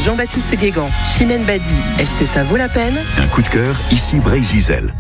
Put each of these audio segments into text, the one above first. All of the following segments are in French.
Jean-Baptiste Guégan, Chimène Badi, est-ce que ça vaut la peine ? Un coup de cœur, ici Bray-Zizel.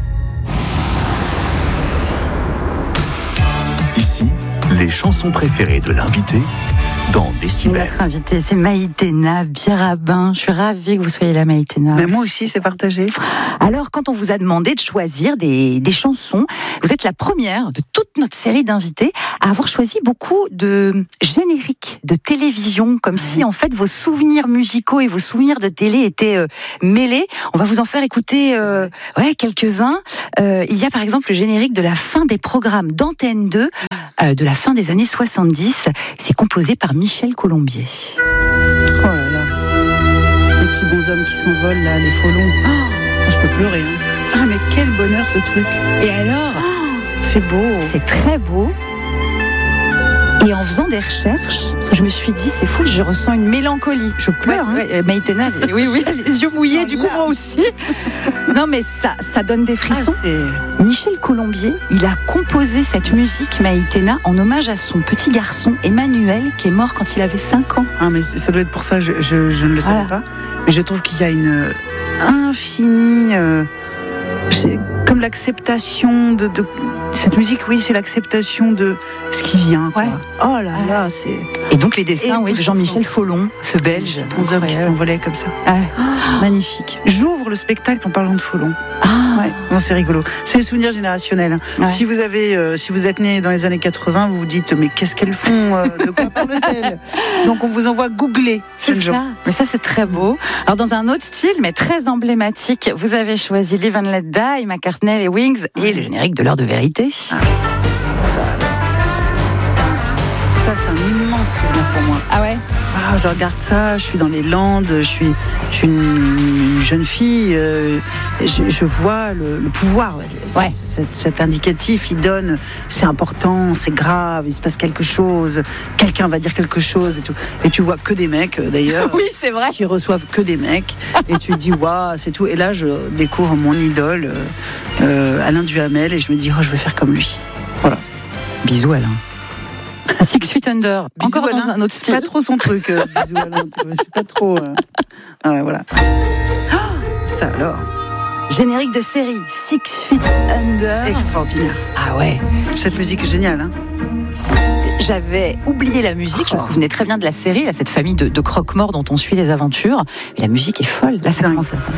Ici, les chansons préférées de l'invité dans Décibel. Notre invité, c'est Maïtena Birabin. Je suis ravie que vous soyez là, Maïtena. Mais moi aussi, c'est partagé. Alors, quand on vous a demandé de choisir des chansons, vous êtes la première de toute notre série d'invités à avoir choisi beaucoup de génériques de télévision, comme si, en fait, vos souvenirs musicaux et vos souvenirs de télé étaient mêlés. On va vous en faire écouter quelques-uns. Il y a, par exemple, le générique de la fin des programmes d'Antenne 2, de la fin des années 70. C'est composé par Michel Colombier. Oh là là. Les petits bonshommes qui s'envolent là, les folons. Oh, je peux pleurer. Ah, mais quel bonheur ce truc. Et alors, c'est beau. C'est très beau. Et en faisant des recherches, parce que je me suis dit, c'est fou, je ressens une mélancolie. Je pleure. Maïtena, oui, les yeux mouillés, du coup, moi aussi. Non, mais ça donne des frissons. Michel Colombier, il a composé cette musique, Maïtena, en hommage à son petit garçon, Emmanuel, qui est mort quand il avait 5 ans. Ah, mais ça doit être pour ça, je ne le savais pas. Mais je trouve qu'il y a une infinie... comme l'acceptation de cette musique, oui, c'est l'acceptation de ce qui vient. Quoi. Oh là là, c'est... Et donc les dessins, de Jean-Michel Follon, ce Belge. Ces bons hommes qui s'envolaient comme ça. Magnifique. J'ouvre le spectacle en parlant de Follon. Ouais, non, c'est rigolo. C'est les souvenirs générationnels. Ouais. Si vous êtes né dans les années 80, vous vous dites, mais qu'est-ce qu'elles font de quoi parle-t-elle? Donc on vous envoie googler. C'est ça. Mais ça, c'est très beau. Alors dans un autre style, mais très emblématique, vous avez choisi Live and Let Die, McCartney et Wings, et le générique de l'heure de vérité. Ça, c'est un immense souvenir pour moi. Ah ouais? Je regarde ça, je suis dans les Landes, je suis une jeune fille, je vois le pouvoir. Cet indicatif, il donne, c'est important, c'est grave, il se passe quelque chose, quelqu'un va dire quelque chose et tout. Et tu vois que des mecs, d'ailleurs, oui, c'est vrai, qui reçoivent que des mecs. Et tu te dis, waouh, c'est tout. Et là, je découvre mon idole, Alain Duhamel, et je me dis, je vais faire comme lui. Voilà. Bisous, Alain. Six Feet Under, bisous encore Alain, dans un autre style. C'est pas trop son truc, bisous Alain, c'est pas trop... voilà. Ça alors. Générique de série, Six Feet Under. Extraordinaire. Ah ouais. Cette musique est géniale, hein. J'avais oublié la musique, je me souvenais très bien de la série, là, cette famille de croque-morts dont on suit les aventures. Et la musique est folle, là ça commence à ça.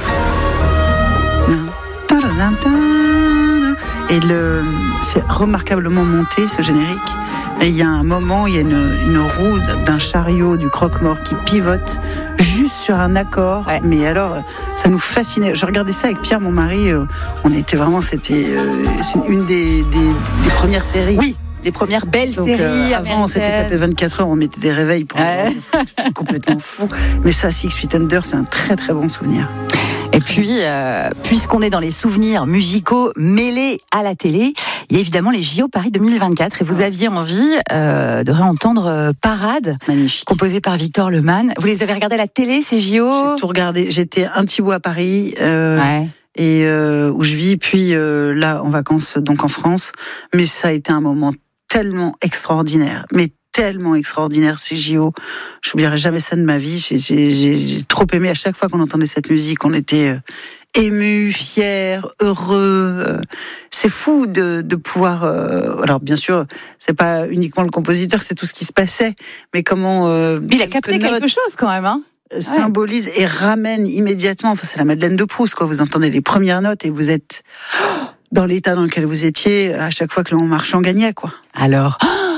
Et c'est remarquablement monté, ce générique. Et il y a un moment, il y a une roue d'un chariot du croque-mort qui pivote juste sur un accord. Ouais. Mais alors, ça nous fascinait. Je regardais ça avec Pierre, mon mari. On était vraiment, c'est une des premières séries. Oui. Les premières belles séries. Avant, on s'était tapé 24 heures, on mettait des réveils pour complètement fou. Mais ça, Six Feet Under, c'est un très très bon souvenir. Et puis, puisqu'on est dans les souvenirs musicaux mêlés à la télé, il y a évidemment les JO Paris 2024. Et vous aviez envie de réentendre Parade, magnifique, composée par Victor Lemagne. Vous les avez regardés à la télé, ces JO? J'ai tout regardé. J'étais un petit bout à Paris. Et où je vis, puis là, en vacances, donc en France. Mais ça a été un moment tellement extraordinaire. Mais tellement extraordinaire, ces JO. Je n'oublierai jamais ça de ma vie. J'ai trop aimé. À chaque fois qu'on entendait cette musique, on était émus, fiers, heureux. C'est fou de pouvoir... alors, bien sûr, c'est pas uniquement le compositeur, c'est tout ce qui se passait. Mais comment... il a capté quelque chose, quand même, hein, symbolise et ramène immédiatement... Enfin, c'est la Madeleine de Proust, quoi. Vous entendez les premières notes et vous êtes dans l'état dans lequel vous étiez à chaque fois que l'on marchand gagnait, quoi. Alors...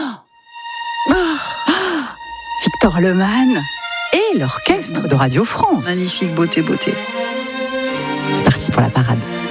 Victor Lemagne et l'orchestre de Radio France. Magnifique, beauté. C'est parti pour la parade.